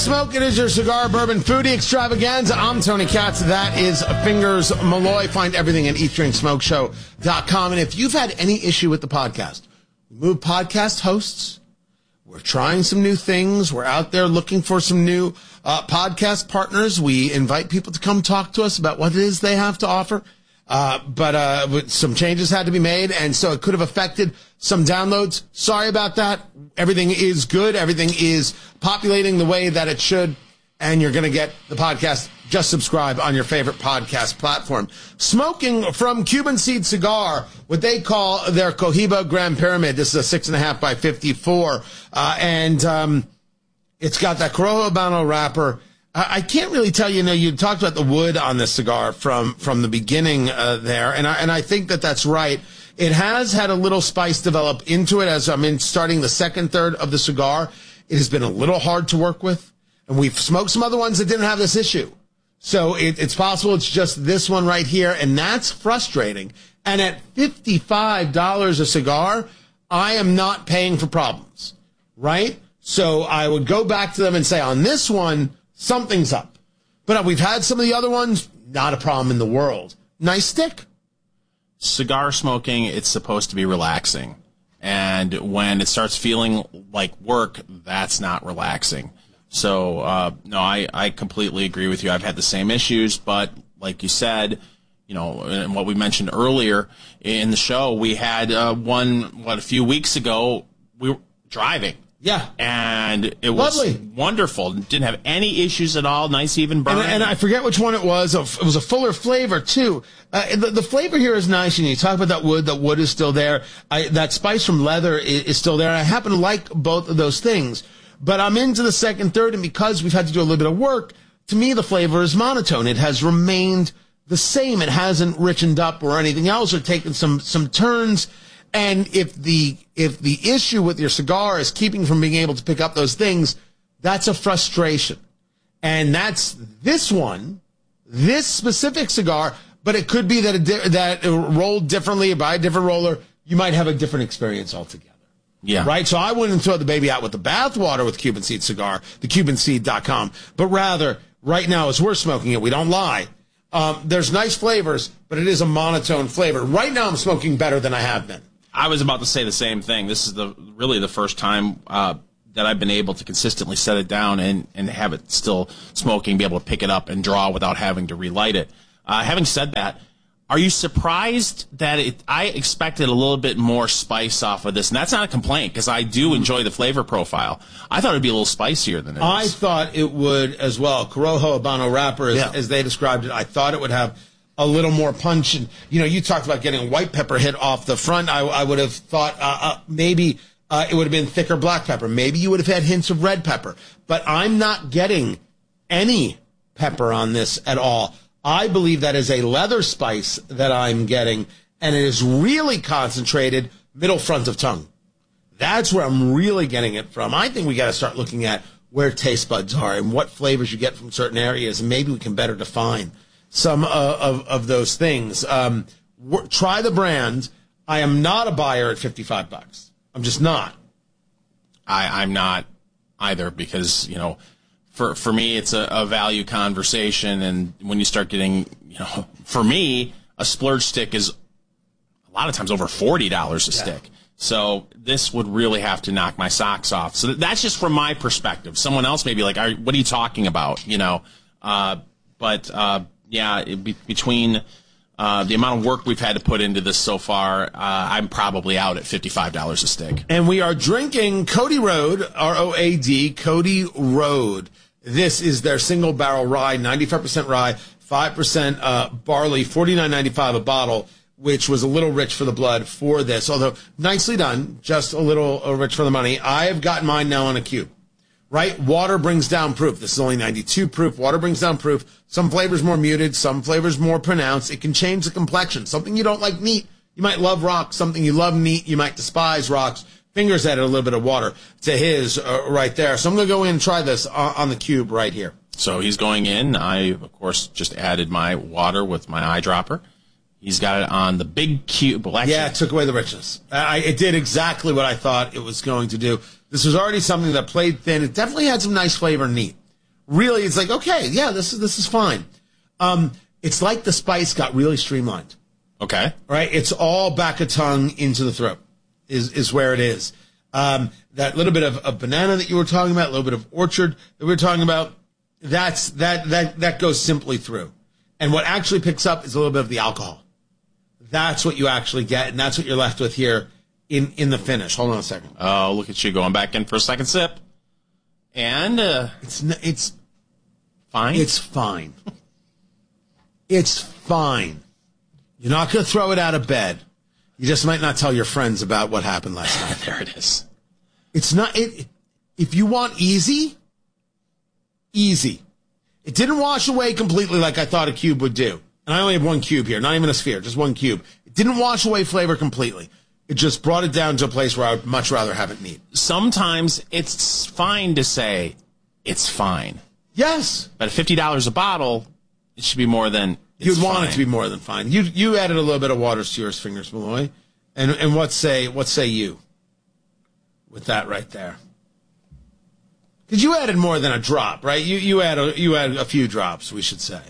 Smoke, it is your cigar bourbon foodie extravaganza. I'm Tony Katz. That is Fingers Malloy. Find everything at eatdrinksmokeshow.com. And if you've had any issue with the podcast, we move podcast hosts. We're trying some new things. We're out there looking for some new podcast partners. We invite people to come talk to us about what it is they have to offer. But some changes had to be made, and so it could have affected some downloads. Sorry about that. Everything is good. Everything is populating the way that it should, and you're going to get the podcast. Just subscribe on your favorite podcast platform. Smoking from Cuban Seed Cigar, what they call their Cohiba Grand Pyramid. This is a 6.5 by 54, and it's got that Corojo Habano wrapper. I can't really tell you. You talked about the wood on this cigar from the beginning there, and I think that's right. It has had a little spice develop into it as I'm starting the second third of the cigar. It has been a little hard to work with, and we've smoked some other ones that didn't have this issue. So it's possible it's just this one right here, and that's frustrating. And at $55 a cigar, I am not paying for problems, right? So I would go back to them and say, on this one, something's up. But we've had some of the other ones, not a problem in the world. Nice stick. Cigar smoking, it's supposed to be relaxing. And when it starts feeling like work, that's not relaxing. So, no, I completely agree with you. I've had the same issues, but like you said, and what we mentioned earlier in the show, we had a few weeks ago, we were driving. Yeah. And it was lovely. Wonderful. Didn't have any issues at all. Nice even burn. And I forget which one it was. It was a fuller flavor, too. The flavor here is nice. And you talk about that wood is still there. That spice from leather is still there. I happen to like both of those things. But I'm into the second, third, and because we've had to do a little bit of work, to me the flavor is monotone. It has remained the same. It hasn't richened up or anything else or taken some turns. And if the issue with your cigar is keeping from being able to pick up those things, that's a frustration. And that's this one, this specific cigar, but it could be that it rolled differently by a different roller. You might have a different experience altogether. Yeah. Right? So I wouldn't throw the baby out with the bathwater with Cuban Seed Cigar, thecubanseed.com. But rather, right now, as we're smoking it, we don't lie. There's nice flavors, but it is a monotone flavor. Right now, I'm smoking better than I have been. I was about to say the same thing. This is really the first time that I've been able to consistently set it down and have it still smoking, be able to pick it up and draw without having to relight it. Having said that, are you surprised that I expected a little bit more spice off of this? And that's not a complaint, because I do enjoy the flavor profile. I thought it would be a little spicier than it is. I thought it would as well. Corojo Habano wrapper, as they described it, I thought it would have a little more punch. And, you talked about getting a white pepper hit off the front. I would have thought maybe it would have been thicker black pepper. Maybe you would have had hints of red pepper. But I'm not getting any pepper on this at all. I believe that is a leather spice that I'm getting, and it is really concentrated middle front of tongue. That's where I'm really getting it from. I think we got to start looking at where taste buds are and what flavors you get from certain areas, and maybe we can better define some of those things. Try the brand. I am not a buyer at $55. I'm just not. I'm not either, because, for me, it's a value conversation. And when you start getting, for me, a splurge stick is a lot of times over $40 a stick. So this would really have to knock my socks off. So that's just from my perspective. Someone else may be like, what are you talking about? Between the amount of work we've had to put into this so far, I'm probably out at $55 a stick. And we are drinking Cody Road, R-O-A-D, Cody Road. This is their single barrel rye, 95% rye, 5% barley, $49.95 a bottle, which was a little rich for the blood for this. Although nicely done, just a little rich for the money. I have gotten mine now on a cube. Right? Water brings down proof. This is only 92 proof. Water brings down proof. Some flavors more muted, some flavors more pronounced. It can change the complexion. Something you don't like neat, you might love rocks. Something you love neat, you might despise rocks. Fingers added a little bit of water to his right there. So I'm going to go in and try this on the cube right here. So he's going in. I, of course, just added my water with my eyedropper. He's got it on the big cube. Well, actually, yeah, it took away the richness. It did exactly what I thought it was going to do. This was already something that played thin. It definitely had some nice flavor neat. really, it's like, okay, yeah, this is fine. It's like the spice got really streamlined. Okay. Right? It's all back of tongue into the throat is where it is. That little bit of banana that you were talking about, a little bit of orchard that we were talking about, that goes simply through. And what actually picks up is a little bit of the alcohol. That's what you actually get, and that's what you're left with here in the finish. Hold on a second. Oh, look at you going back in for a second sip. And it's fine. It's fine. It's fine. You're not going to throw it out of bed. You just might not tell your friends about what happened last night. There it is. It's not. If you want easy. It didn't wash away completely like I thought a cube would do. And I only have one cube here, not even a sphere, just one cube. It didn't wash away flavor completely. It just brought it down to a place where I would much rather have it neat. Sometimes it's fine to say it's fine. Yes. But at $50 a bottle, it should be more than it's You'd want fine. it to be more than fine. You added a little bit of water to yours, Fingers Malloy. And what say you with that right there? Because you added more than a drop, right? You add a few drops, we should say.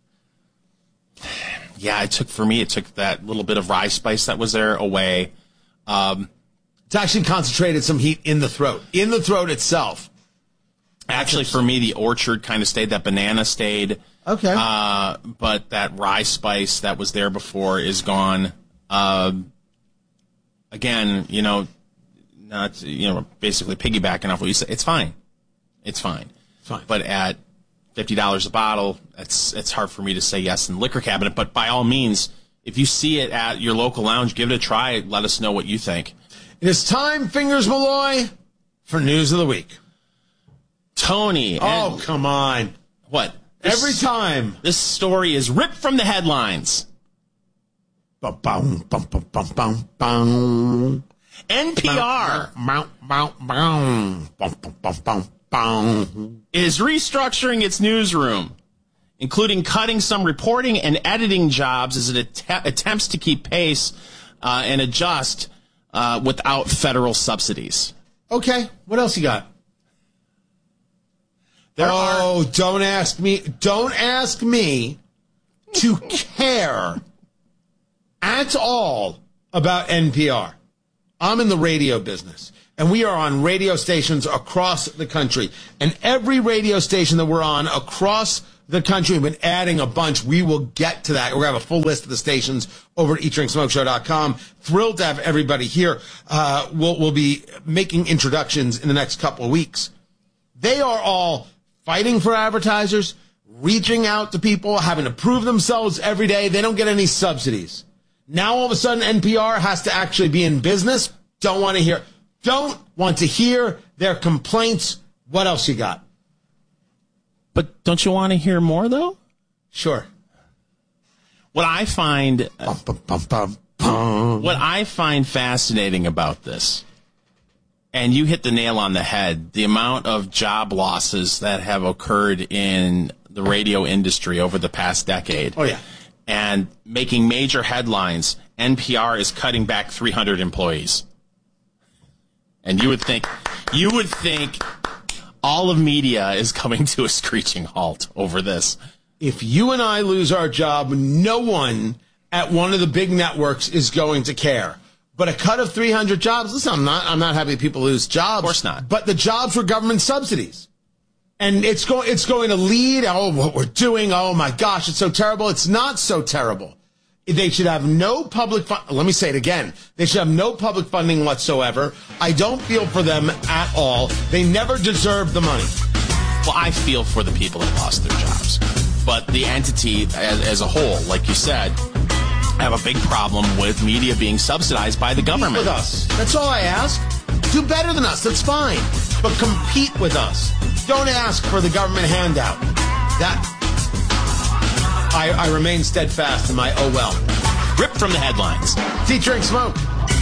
Yeah, it took that little bit of rye spice that was there away. It's actually concentrated some heat in the throat itself. Actually, for me, the orchard kind of stayed. That banana stayed. Okay. But that rye spice that was there before is gone. Again, basically piggybacking off what you said. It's fine. It's fine. Fine. But at $50 a bottle, it's hard for me to say yes in the liquor cabinet. But by all means, if you see it at your local lounge, give it a try. Let us know what you think. It is time, Fingers Malloy, for News of the Week. Tony. Oh, come on. What? Every time. This story is ripped from the headlines. Bum, bum, bum, bum, bum, bum. NPR is restructuring its newsroom, including cutting some reporting and editing jobs as it attempts to keep pace and adjust without federal subsidies. Okay, what else you got? Don't ask me to care at all about NPR. I'm in the radio business, and we are on radio stations across the country. And every radio station that we're on across the country, we've been adding a bunch. We will get to that. We're going to have a full list of the stations over at eatdrinksmokeshow.com. Thrilled to have everybody here. We'll be making introductions in the next couple of weeks. They are all fighting for advertisers, reaching out to people, having to prove themselves every day. They don't get any subsidies. Now all of a sudden NPR has to actually be in business. Don't want to hear their complaints. What else you got? But don't you want to hear more, though? Sure. What I find fascinating about this, and you hit the nail on the head, the amount of job losses that have occurred in the radio industry over the past decade. Oh, yeah. And making major headlines, NPR is cutting back 300 employees. And you would think all of media is coming to a screeching halt over this. If you and I lose our job, no one at one of the big networks is going to care. But a cut of 300 jobs, listen, I'm not happy people lose jobs. Of course not. But the jobs were government subsidies. And it's going to lead, what we're doing, oh my gosh, it's so terrible. It's not so terrible. They should have no public let me say it again. They should have no public funding whatsoever. I don't feel for them at all. They never deserve the money. Well, I feel for the people that lost their jobs. But the entity as a whole, like you said, have a big problem with media being subsidized by the government. Compete with us. That's all I ask. Do better than us. That's fine. But compete with us. Don't ask for the government handout. I remain steadfast in my oh well. Ripped from the headlines. Eat, Drink, Smoke.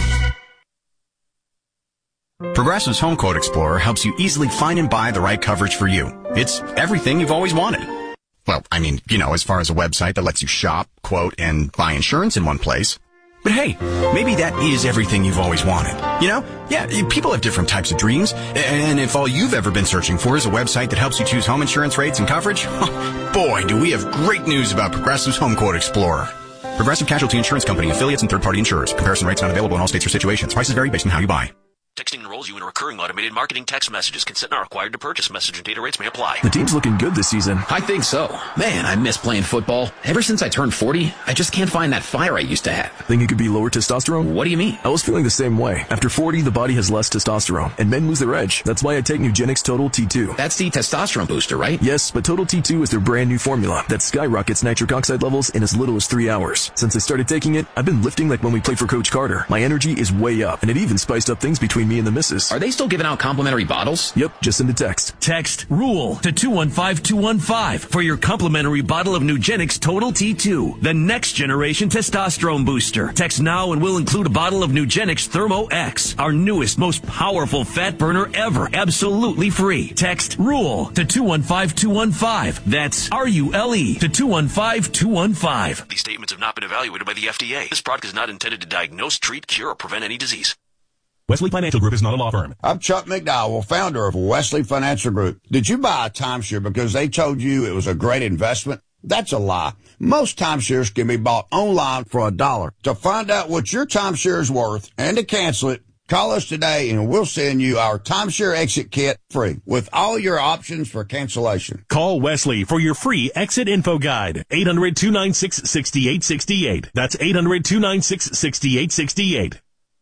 Progressive's Home Quote Explorer helps you easily find and buy the right coverage for you. It's everything you've always wanted. Well, as far as a website that lets you shop, quote, and buy insurance in one place. But hey, maybe that is everything you've always wanted. You know? Yeah, people have different types of dreams. And if all you've ever been searching for is a website that helps you choose home insurance rates and coverage, boy, do we have great news about Progressive's Home Quote Explorer. Progressive Casualty Insurance Company, affiliates, and third-party insurers. Comparison rates not available in all states or situations. Prices vary based on how you buy. Texting enrolls you in a recurring automated marketing text messages. Consent not required to purchase. Message and data rates may apply. The team's looking good this season. I think so. Man, I miss playing football. Ever since I turned 40, I just can't find that fire I used to have. Think it could be lower testosterone? What do you mean? I was feeling the same way. After 40, the body has less testosterone, and men lose their edge. That's why I take Nugenix Total T2. That's the testosterone booster, right? Yes, but Total T2 is their brand new formula that skyrockets nitric oxide levels in as little as 3 hours. Since I started taking it, I've been lifting like when we played for Coach Carter. My energy is way up, and it even spiced up things between me and the missus. Are they still giving out complimentary bottles? Yep, just send a text. Text RULE to 215215 for your complimentary bottle of Nugenix Total T2, the next generation testosterone booster. Text now and we'll include a bottle of Nugenix Thermo X, our newest, most powerful fat burner ever, absolutely free. Text RULE to 215215. That's RULE to 215215. These statements have not been evaluated by the FDA. This product is not intended to diagnose, treat, cure, or prevent any disease. Wesley Financial Group is not a law firm. I'm Chuck McDowell, founder of Wesley Financial Group. Did you buy a timeshare because they told you it was a great investment? That's a lie. Most timeshares can be bought online for $1. To find out what your timeshare is worth and to cancel it, call us today and we'll send you our timeshare exit kit free with all your options for cancellation. Call Wesley for your free exit info guide. 800-296-6868. That's 800-296-6868.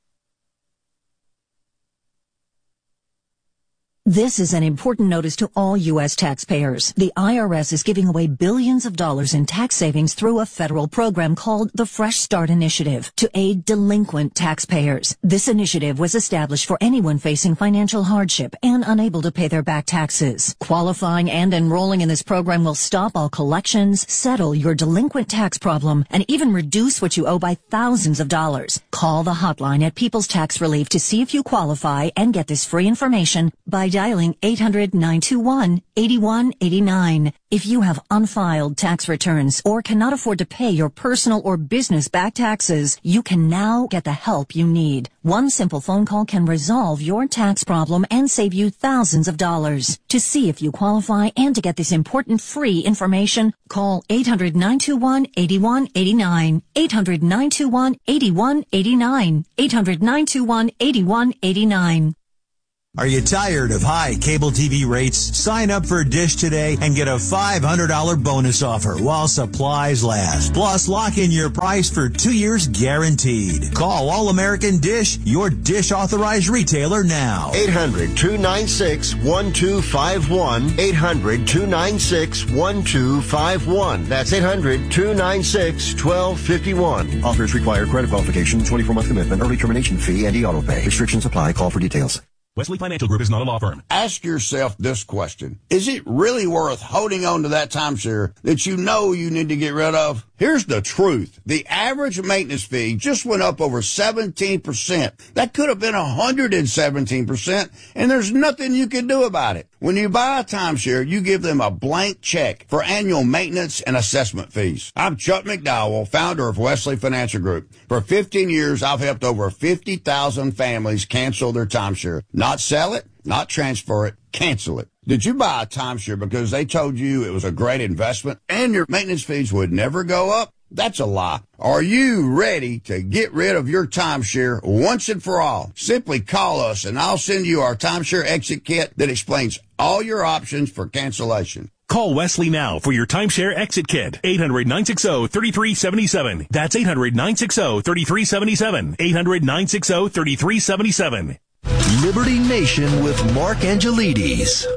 This is an important notice to all U.S. taxpayers. The IRS is giving away billions of dollars in tax savings through a federal program called the Fresh Start Initiative to aid delinquent taxpayers. This initiative was established for anyone facing financial hardship and unable to pay their back taxes. Qualifying and enrolling in this program will stop all collections, settle your delinquent tax problem, and even reduce what you owe by thousands of dollars. Call the hotline at People's Tax Relief to see if you qualify and get this free information by dialing 800-921-8189. If you have unfiled tax returns or cannot afford to pay your personal or business back taxes, you can now get the help you need. One simple phone call can resolve your tax problem and save you thousands of dollars. To see if you qualify and to get this important free information, call 800-921-8189. 800-921-8189. 800-921-8189. Are you tired of high cable TV rates? Sign up for Dish today and get a $500 bonus offer while supplies last. Plus, lock in your price for 2 years guaranteed. Call All American Dish, your Dish authorized retailer now. 800-296-1251. 800-296-1251. That's 800-296-1251. Offers require credit qualification, 24-month commitment, early termination fee, and e-auto pay. Restrictions apply. Call for details. Wesley Financial Group is not a law firm. Ask yourself this question. Is it really worth holding on to that timeshare that you know you need to get rid of? Here's the truth. The average maintenance fee just went up over 17%. That could have been 117%, and there's nothing you can do about it. When you buy a timeshare, you give them a blank check for annual maintenance and assessment fees. I'm Chuck McDowell, founder of Wesley Financial Group. For 15 years, I've helped over 50,000 families cancel their timeshare. Not sell it, not transfer it, cancel it. Did you buy a timeshare because they told you it was a great investment and your maintenance fees would never go up? That's a lie. Are you ready to get rid of your timeshare once and for all? Simply call us and I'll send you our timeshare exit kit that explains all your options for cancellation. Call Wesley now for your timeshare exit kit. 800-960-3377. That's 800-960-3377. 800-960-3377. Liberty Nation with Mark Angelides.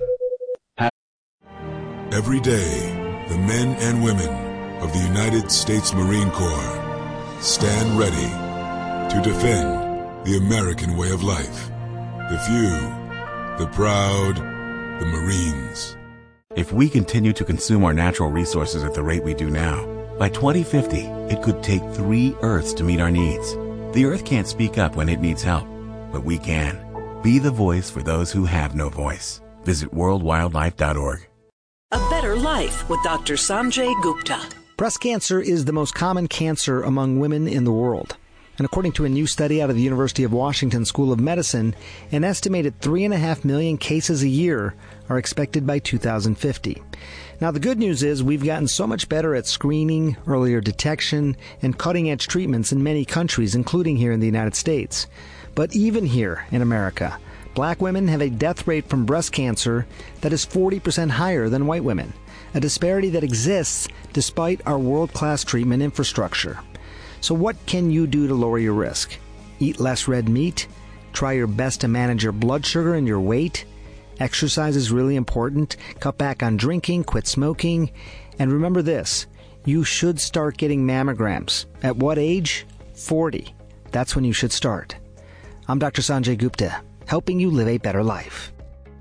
Every day, the men and women of the United States Marine Corps stand ready to defend the American way of life. The few, the proud, the Marines. If we continue to consume our natural resources at the rate we do now, by 2050, it could take 3 Earths to meet our needs. The Earth can't speak up when it needs help, but we can. Be the voice for those who have no voice. Visit worldwildlife.org. A Better Life with Dr. Sanjay Gupta. Breast cancer is the most common cancer among women in the world. And according to a new study out of the University of Washington School of Medicine, an estimated 3.5 million cases a year are expected by 2050. Now, the good news is we've gotten so much better at screening, earlier detection, and cutting-edge treatments in many countries, including here in the United States. But even here in America, black women have a death rate from breast cancer that is 40% higher than white women, a disparity that exists despite our world-class treatment infrastructure. So what can you do to lower your risk? Eat less red meat? Try your best to manage your blood sugar and your weight? Exercise is really important. Cut back on drinking, quit smoking. And remember this, you should start getting mammograms. At what age? 40. That's when you should start. I'm Dr. Sanjay Gupta, helping you live a better life.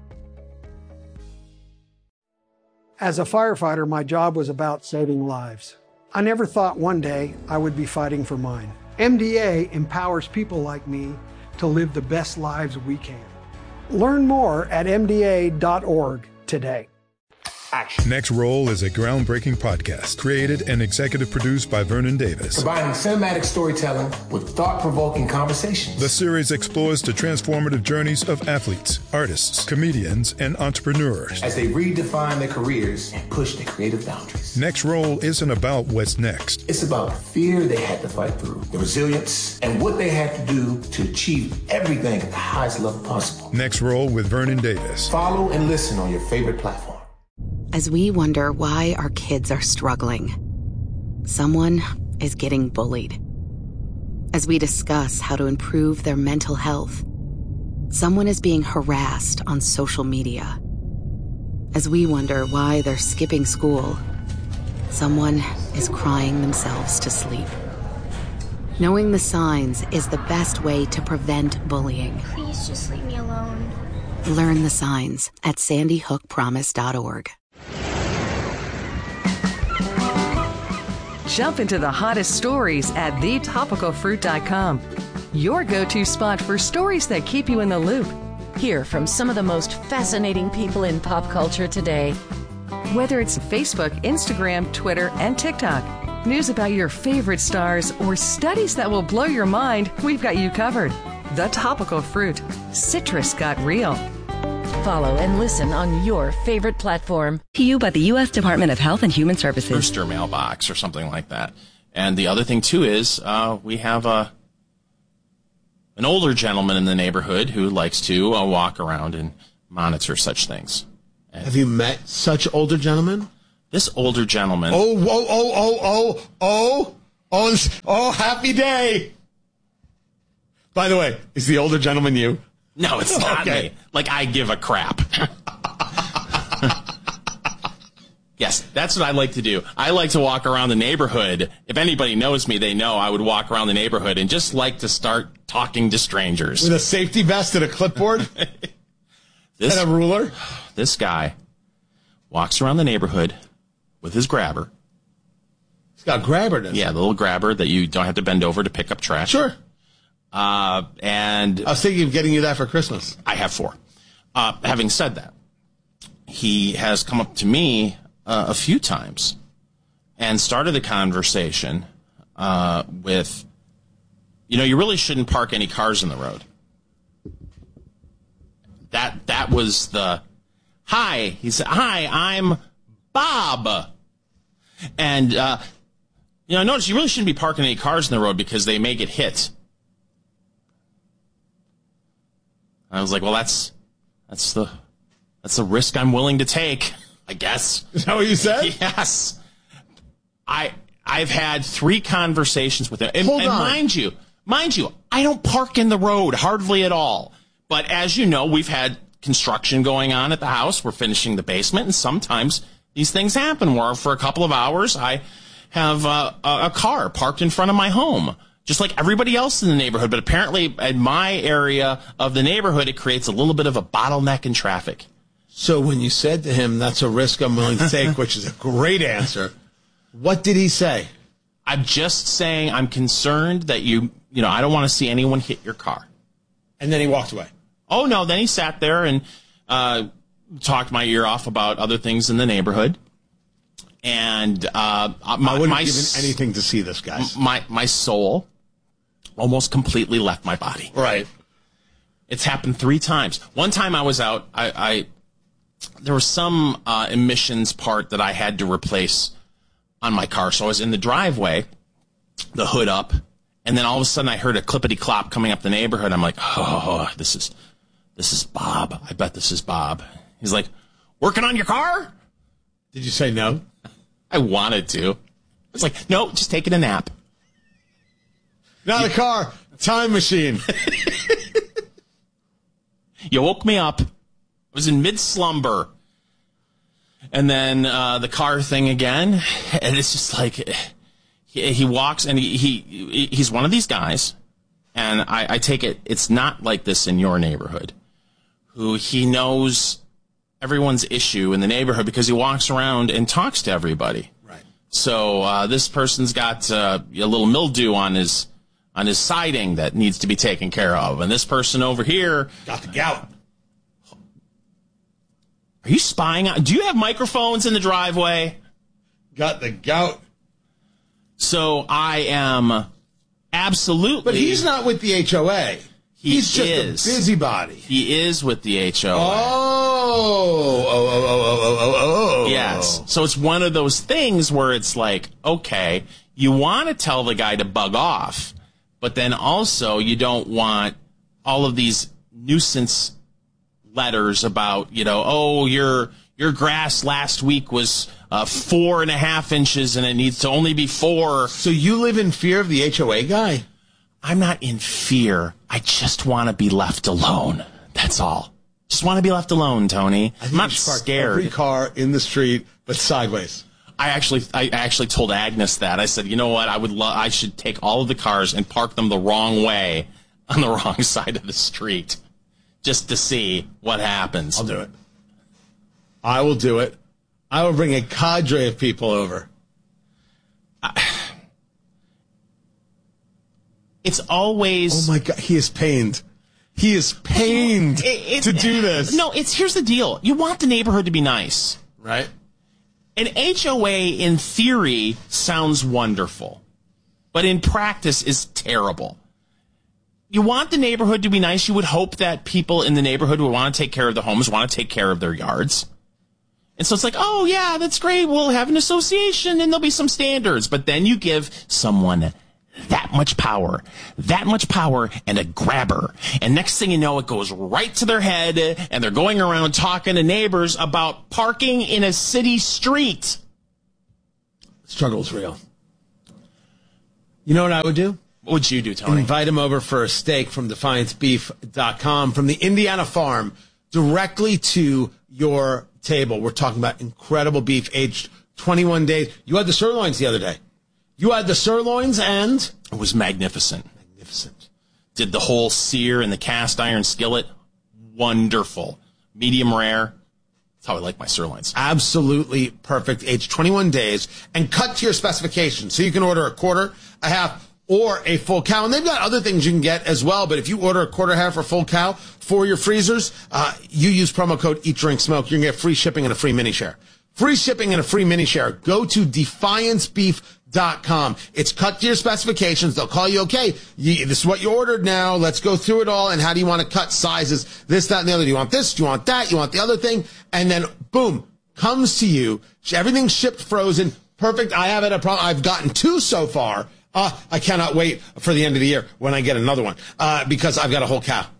As a firefighter, my job was about saving lives. I never thought one day I would be fighting for mine. MDA empowers people like me to live the best lives we can. Learn more at MDA.org today. Next Roll is a groundbreaking podcast created and executive produced by Vernon Davis. Combining cinematic storytelling with thought-provoking conversations. The series explores the transformative journeys of athletes, artists, comedians, and entrepreneurs as they redefine their careers and push their creative boundaries. Next Roll isn't about what's next. It's about the fear they had to fight through, the resilience, and what they had to do to achieve everything at the highest level possible. Next Roll with Vernon Davis. Follow and listen on your favorite platform. As we wonder why our kids are struggling, someone is getting bullied. As we discuss how to improve their mental health, someone is being harassed on social media. As we wonder why they're skipping school, someone is crying themselves to sleep. Knowing the signs is the best way to prevent bullying. Please just leave me alone. Learn the signs at sandyhookpromise.org. Jump into the hottest stories at thetopicalfruit.com. Your go-to spot for stories that keep you in the loop. Hear from some of the most fascinating people in pop culture today. Whether it's Facebook, Instagram, Twitter, and TikTok, news about your favorite stars, or studies that will blow your mind, we've got you covered. The Topical Fruit. Citrus got real. Follow and listen on your favorite platform. To you by the U.S. Department of Health and Human Services. Rooster mailbox or something like that. And the other thing, too, is we have an older gentleman in the neighborhood who likes to walk around and monitor such things. And have you met such older gentlemen? This older gentleman. Oh, happy day. By the way, is the older gentleman you? No, it's not me. Like, I give a crap. Yes, that's what I like to do. I like to walk around the neighborhood. If anybody knows me, they know I would walk around the neighborhood and just like to start talking to strangers. With a safety vest and a clipboard? And a ruler? This guy walks around the neighborhood with his grabber. He's got a grabber, doesn't he? Yeah, the little grabber that you don't have to bend over to pick up trash. Sure. And I was thinking of getting you that for Christmas. I have 4. Having said that, he has come up to me a few times and started a conversation with, you really shouldn't park any cars in the road. That was the, hi. He said, hi, I'm Bob. And, I noticed you really shouldn't be parking any cars in the road because they may get hit. I was like, well, that's the risk I'm willing to take, I guess. Is that what you said? Yes. I've had 3 conversations with him. And mind you, I don't park in the road hardly at all. But as you know, we've had construction going on at the house. We're finishing the basement, and sometimes these things happen where for a couple of hours I have a car parked in front of my home, just like everybody else in the neighborhood. But apparently in my area of the neighborhood, it creates a little bit of a bottleneck in traffic. So when you said to him, that's a risk I'm willing to take, which is a great answer, what did he say? I'm just saying I'm concerned that I don't want to see anyone hit your car. And then he walked away. Oh, no. Then he sat there and talked my ear off about other things in the neighborhood. And I wouldn't have given anything to see this, guys. My soul almost completely left my body. Right. It's happened 3 times. One time I was out, there was some emissions part that I had to replace on my car. So I was in the driveway, the hood up, and then all of a sudden I heard a clippity-clop coming up the neighborhood. I'm like, oh, this is Bob. I bet this is Bob. He's like, working on your car? Did you say no? I wanted to. I was like, no, just taking a nap. Not a car, time machine. You woke me up. I was in mid-slumber. And then the car thing again. And it's just like, he walks, and he's one of these guys. And I take it, it's not like this in your neighborhood. Who he knows everyone's issue in the neighborhood because he walks around and talks to everybody. Right. So this person's got a little mildew on his siding that needs to be taken care of. And this person over here got the gout. Are you spying on? Do you have microphones in the driveway? Got the gout. So I am absolutely. But he's not with the HOA. He's just a busybody. He is with the HOA. Oh. Yes. So it's one of those things where it's like, okay, you want to tell the guy to bug off, but then also you don't want all of these nuisance letters about, your grass last week was 4.5 inches and it needs to only be 4. So you live in fear of the HOA guy? I'm not in fear. I just want to be left alone. That's all. Just want to be left alone, Tony. I'm not scared. Every car in the street, but sideways. I actually told Agnes that. I said, you know what? I should take all of the cars and park them the wrong way on the wrong side of the street, just to see what happens. I'll do it. I will do it. I will bring a cadre of people over. It's always... Oh, my God. He is pained. He is pained to do this. No, here's the deal. You want the neighborhood to be nice. Right. An HOA, in theory, sounds wonderful, but in practice is terrible. You want the neighborhood to be nice. You would hope that people in the neighborhood would want to take care of the homes, want to take care of their yards. And so it's like, oh, yeah, that's great. We'll have an association and there'll be some standards. But then you give someone that much power, and a grabber. And next thing you know, it goes right to their head, and they're going around talking to neighbors about parking in a city street. The struggle's real. You know what I would do? What would you do, Tony? Invite him over for a steak from DefianceBeef.com, from the Indiana farm, directly to your table. We're talking about incredible beef, aged 21 days. You had the sirloins the other day. You had the sirloins, and... It was magnificent. Did the whole sear in the cast iron skillet. Wonderful. Medium rare. That's how I like my sirloins. Absolutely perfect. Aged 21 days. And cut to your specifications. So you can order a quarter, a half, or a full cow. And they've got other things you can get as well. But if you order a quarter, half, or full cow for your freezers, you use promo code EatDrinkSmoke. You're going to get free shipping and a free mini share. Free shipping and a free mini share. Go to DefianceBeef.com. It's cut to your specifications. They'll call you, okay, this is what you ordered now. Let's go through it all. And how do you want to cut sizes? This, that, and the other. Do you want this? Do you want that? You want the other thing? And then, boom, comes to you. Everything's shipped frozen. Perfect. I have it. I've gotten 2 so far. I cannot wait for the end of the year when I get another one, because I've got a whole cow.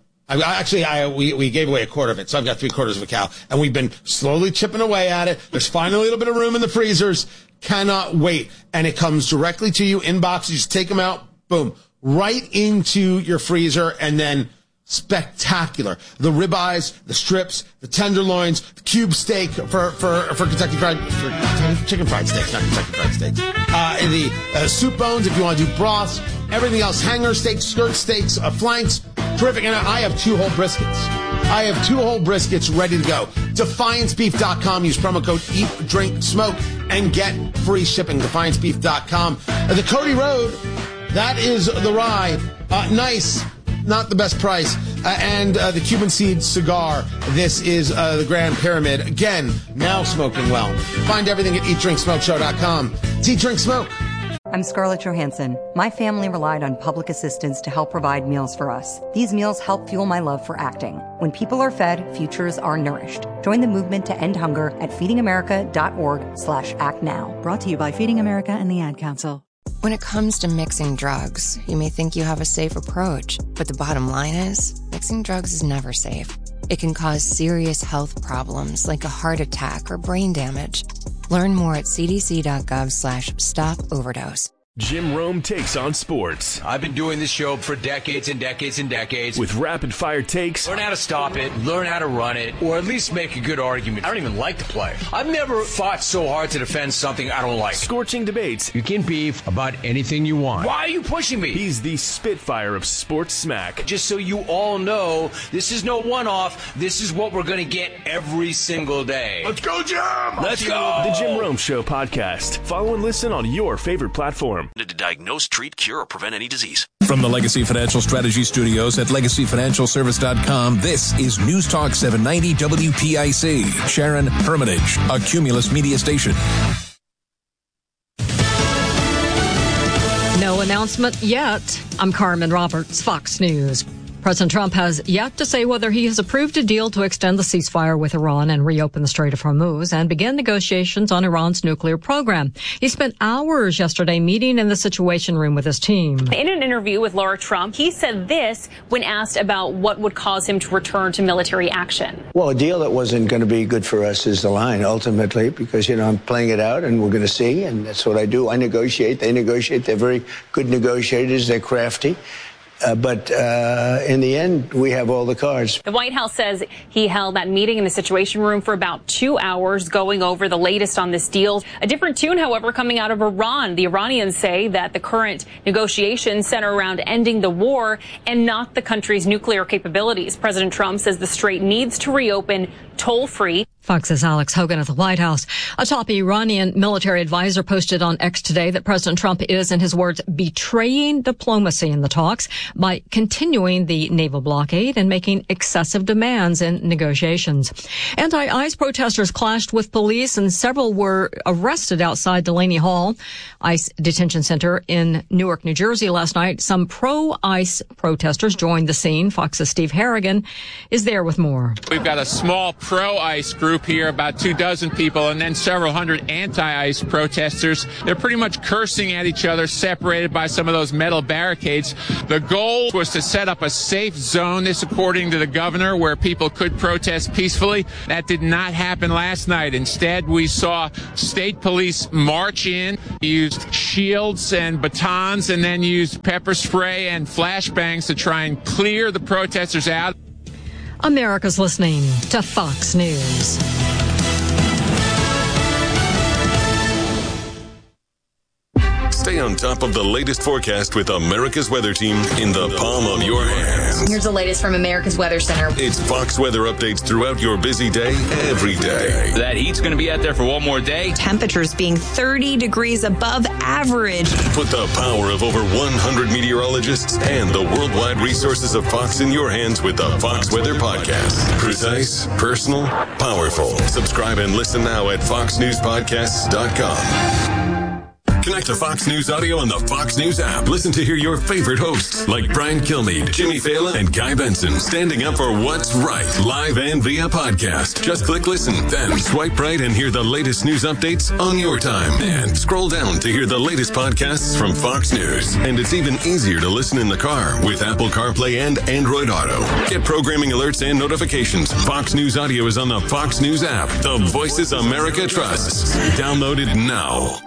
We gave away a quarter of it, so I've got 3/4 of a cow, and we've been slowly chipping away at it. There's finally a little bit of room in the freezers. Cannot wait. And it comes directly to you in boxes. You just take them out, boom, right into your freezer, and then spectacular. The ribeyes, the strips, the tenderloins, the cube steak for Kentucky Fried, chicken fried steaks, not Kentucky Fried Steaks. The soup bones if you want to do broths, everything else, hanger steaks, skirt steaks, flanks, terrific. And I have 2 whole briskets. I have 2 whole briskets ready to go. DefianceBeef.com. Use promo code EatDrinkSmoke and get free shipping. DefianceBeef.com. The Cody Road, that is the rye. Nice. Not the best price. And the Cuban Seed cigar. This is the Grand Pyramid. Again, now smoking well. Find everything at EatDrinkSmokeShow.com. It's Eat, Drink, Smoke. I'm Scarlett Johansson. My family relied on public assistance to help provide meals for us. These meals help fuel my love for acting. When people are fed, futures are nourished. Join the movement to end hunger at feedingamerica.org/actnow. Brought to you by Feeding America and the Ad Council. When it comes to mixing drugs, you may think you have a safe approach, but the bottom line is, mixing drugs is never safe. It can cause serious health problems like a heart attack or brain damage. Learn more at cdc.gov/stop-overdose. Jim Rome takes on sports. I've been doing this show for decades and decades and decades. With rapid-fire takes. Learn how to stop it, learn how to run it, or at least make a good argument. I don't even like the play. I've never fought so hard to defend something I don't like. Scorching debates. You can beef about anything you want. Why are you pushing me? He's the Spitfire of sports smack. Just so you all know, this is no one-off. This is what we're going to get every single day. Let's go, Jim! Let's go! The Jim Rome Show podcast. Follow and listen on your favorite platform. To diagnose, treat, cure, or prevent any disease. From the Legacy Financial Strategy Studios at LegacyFinancialService.com, this is News Talk 790 WPIC. Sharon Hermitage, a Cumulus media station. No announcement yet. I'm Carmen Roberts, Fox News. President Trump has yet to say whether he has approved a deal to extend the ceasefire with Iran and reopen the Strait of Hormuz and begin negotiations on Iran's nuclear program. He spent hours yesterday meeting in the Situation Room with his team. In an interview with Laura Trump, he said this when asked about what would cause him to return to military action. Well, a deal that wasn't going to be good for us is the line, ultimately, because, I'm playing it out and we're going to see, and that's what I do. I negotiate. They negotiate. They're very good negotiators. They're crafty. But in the end, we have all the cards. The White House says he held that meeting in the Situation Room for about 2 hours, going over the latest on this deal. A different tune, however, coming out of Iran. The Iranians say that the current negotiations center around ending the war and not the country's nuclear capabilities. President Trump says the strait needs to reopen toll-free. Fox's Alex Hogan at the White House. A top Iranian military advisor posted on X today that President Trump is, in his words, betraying diplomacy in the talks by continuing the naval blockade and making excessive demands in negotiations. Anti-ICE protesters clashed with police and several were arrested outside Delaney Hall, ICE detention center in Newark, New Jersey last night. Some pro-ICE protesters joined the scene. Fox's Steve Harrigan is there with more. We've got a small pro-ICE group here, about 24 people, and then several hundred anti-ICE protesters. They're pretty much cursing at each other, separated by some of those metal barricades. The goal was to set up a safe zone, this according to the governor, where people could protest peacefully. That did not happen last night. Instead, we saw state police march in, used shields and batons, and then used pepper spray and flashbangs to try and clear the protesters out. America's listening to Fox News. Stay on top of the latest forecast with America's Weather Team in the palm of your hands. Here's the latest from America's Weather Center. It's Fox weather updates throughout your busy day, every day. That heat's going to be out there for one more day. Temperatures being 30 degrees above average. Put the power of over 100 meteorologists and the worldwide resources of Fox in your hands with the Fox Weather Podcast. Precise, personal, powerful. Subscribe and listen now at foxnewspodcasts.com. Connect to Fox News Audio on the Fox News app. Listen to hear your favorite hosts like Brian Kilmeade, Jimmy Fallon, and Guy Benson standing up for what's right, live and via podcast. Just click listen, then swipe right and hear the latest news updates on your time. And scroll down to hear the latest podcasts from Fox News. And it's even easier to listen in the car with Apple CarPlay and Android Auto. Get programming alerts and notifications. Fox News Audio is on the Fox News app. The voices America trusts. Download it now.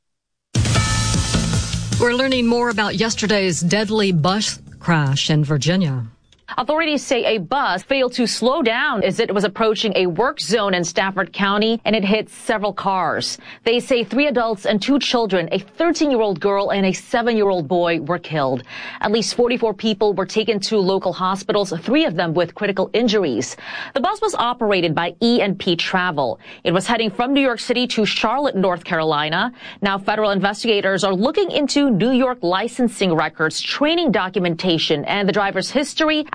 We're learning more about yesterday's deadly bus crash in Virginia. Authorities say a bus failed to slow down as it was approaching a work zone in Stafford County, and it hit several cars. They say 3 adults and 2 children, a 13-year-old girl and a 7-year-old boy, were killed. At least 44 people were taken to local hospitals, 3 of them with critical injuries. The bus was operated by E&P Travel. It was heading from New York City to Charlotte, North Carolina. Now, federal investigators are looking into New York licensing records, training documentation, and the driver's history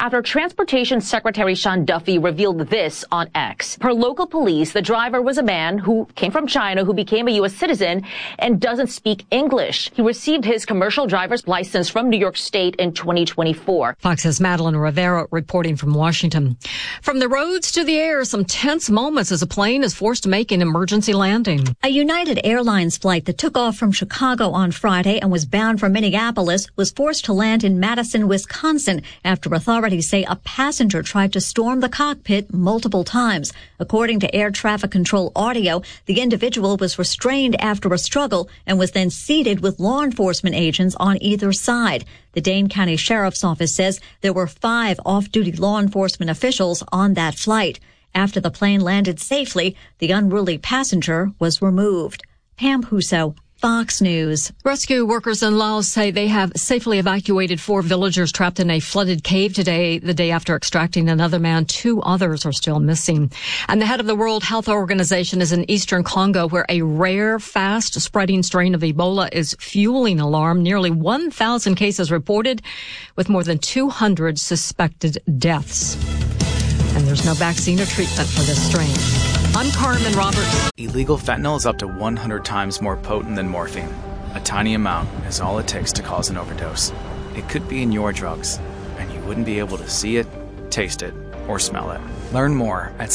after Transportation Secretary Sean Duffy revealed this on X. Per local police, the driver was a man who came from China who became a U.S. citizen and doesn't speak English. He received his commercial driver's license from New York State in 2024. Fox's Madeline Rivera reporting from Washington. From the roads to the air, some tense moments as a plane is forced to make an emergency landing. A United Airlines flight that took off from Chicago on Friday and was bound for Minneapolis was forced to land in Madison, Wisconsin, after authorities say a passenger tried to storm the cockpit multiple times. According to air traffic control audio, the individual was restrained after a struggle and was then seated with law enforcement agents on either side. The Dane County Sheriff's Office says there were 5 off-duty law enforcement officials on that flight. After the plane landed safely, the unruly passenger was removed. Pam Huso, Fox News. Rescue workers in Laos say they have safely evacuated 4 villagers trapped in a flooded cave today, the day after extracting another man. 2 others are still missing. And the head of the World Health Organization is in eastern Congo, where a rare, fast-spreading strain of Ebola is fueling alarm. Nearly 1,000 cases reported, with more than 200 suspected deaths. And there's no vaccine or treatment for this strain. I'm Carmen Roberts. Illegal fentanyl is up to 100 times more potent than morphine. A tiny amount is all it takes to cause an overdose. It could be in your drugs, and you wouldn't be able to see it, taste it, or smell it. Learn more at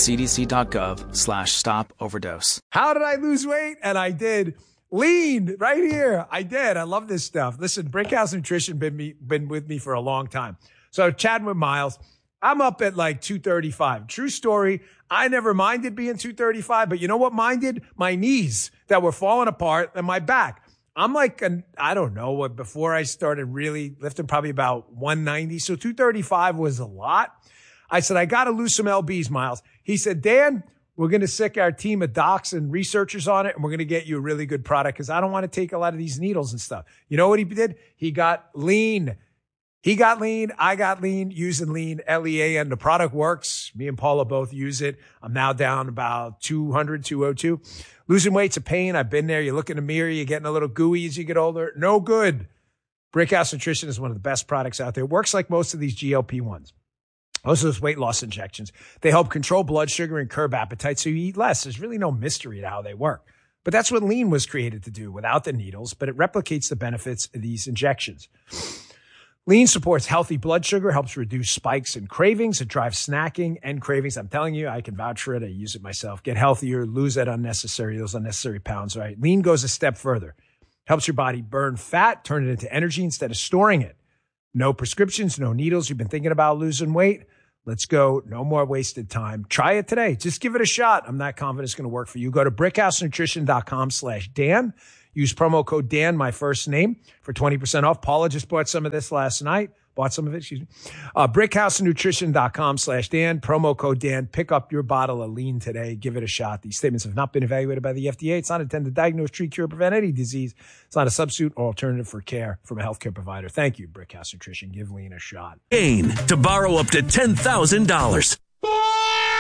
cdc.gov/stop-overdose. How did I lose weight? And I did. Lean, right here. I did. I love this stuff. Listen, Brickhouse Nutrition been with me for a long time. So chatting with Miles, I'm up at like 235. True story. I never minded being 235, but you know what minded? My knees that were falling apart and my back. I'm like, I don't know, before I started really lifting, probably about 190. So 235 was a lot. I said, I got to lose some LBs, Miles. He said, Dan, we're going to sick our team of docs and researchers on it, and we're going to get you a really good product because I don't want to take a lot of these needles and stuff. You know what he did? He got lean. He got lean. I got lean using lean, LEAN. The product works. Me and Paula both use it. I'm now down about 200, 202. Losing weight's a pain. I've been there. You look in the mirror. You're getting a little gooey as you get older. No good. Brickhouse Nutrition is one of the best products out there. It works like most of these GLP-1s. Most of those weight loss injections. They help control blood sugar and curb appetite so you eat less. There's really no mystery to how they work. But that's what lean was created to do without the needles, but it replicates the benefits of these injections. Lean supports healthy blood sugar, helps reduce spikes and cravings. It drives snacking and cravings. I'm telling you, I can vouch for it. I use it myself. Get healthier, lose those unnecessary pounds, right? Lean goes a step further. Helps your body burn fat, turn it into energy instead of storing it. No prescriptions, no needles. You've been thinking about losing weight? Let's go. No more wasted time. Try it today. Just give it a shot. I'm not confident it's going to work for you. Go to brickhousenutrition.com/Dan. Use promo code Dan, my first name, for 20% off. Paula just bought some of this last night. Brickhousenutrition.com/Dan. Promo code Dan. Pick up your bottle of lean today. Give it a shot. These statements have not been evaluated by the FDA. It's not intended to diagnose, treat, cure, or prevent any disease. It's not a substitute or alternative for care from a healthcare provider. Thank you, Brickhouse Nutrition. Give lean a shot. To borrow up to $10,000.